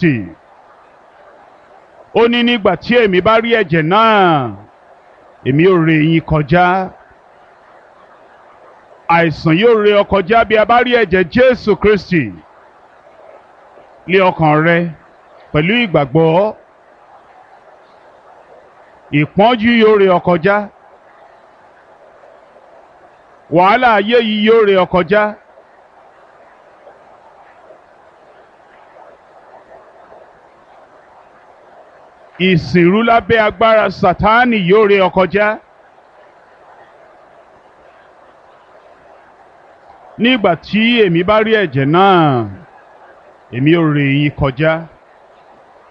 Kristi. Ó ní nígbà tí èmi bá rí ẹ̀jẹ̀ náà, èmi ó ré yín kọjá. Àìsàn yóò ré ọ kọjá bí a bá rí ẹ̀jẹ̀ Jésù Kristi. Lé ọkàn rẹ pẹ̀lú ìgbàgbọ́. Ìpọ́njú yóò ré ọ kọjá. Wàhálà ayé yìí yóò ré ọ kọjá. Ìsìnrú lábẹ́ agbára Sátánì yóò ré ọ kọjá. Nígbà tí èmi bá rí ẹ̀jẹ̀ náà, èmi ó ré yín kọjá.